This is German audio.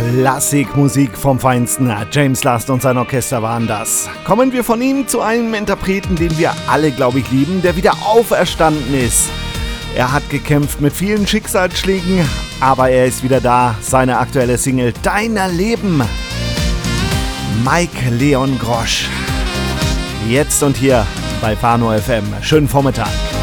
Klassikmusik vom Feinsten. James Last und sein Orchester waren das. Kommen wir von ihm zu einem Interpreten, den wir alle, glaube ich, lieben, der wieder auferstanden ist. Er hat gekämpft mit vielen Schicksalsschlägen, aber er ist wieder da. Seine aktuelle Single Deiner Leben. Mike Leon Grosch. Jetzt und hier bei Fano FM. Schönen Vormittag.